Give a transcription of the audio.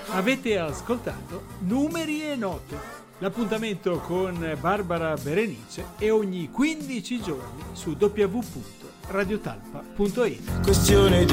Avete ascoltato Numeri e Note, l'appuntamento con Barbara Berenice è ogni 15 giorni su www.radiotalpa.it.